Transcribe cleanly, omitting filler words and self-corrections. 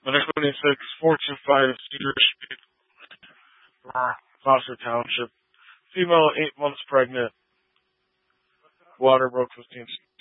The next one is 425 Cedar Street, Foster Township. Female, 8 months pregnant. Water broke 15